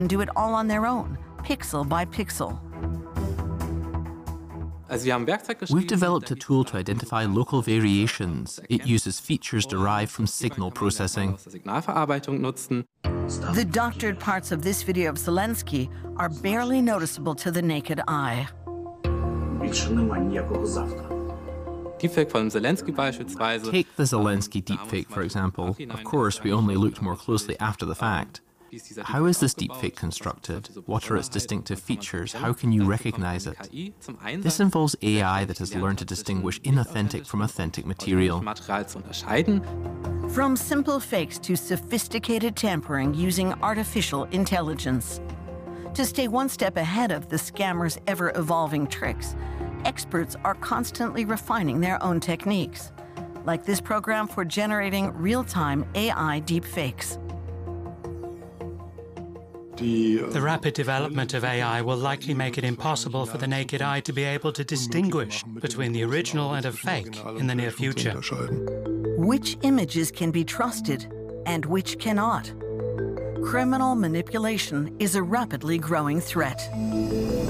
and do it all on their own, pixel by pixel. We've developed a tool to identify local variations. It uses features derived from signal processing. The doctored parts of this video of Zelensky are barely noticeable to the naked eye. Take the Zelensky deepfake, for example. Of course, we only looked more closely after the fact. How is this deepfake constructed? What are its distinctive features? How can you recognize it? This involves AI that has learned to distinguish inauthentic from authentic material. From simple fakes to sophisticated tampering using artificial intelligence. To stay one step ahead of the scammers' ever-evolving tricks, experts are constantly refining their own techniques, like this program for generating real-time AI deepfakes. The rapid development of AI will likely make it impossible for the naked eye to be able to distinguish between the original and a fake in the near future. Which images can be trusted and which cannot? Criminal manipulation is a rapidly growing threat.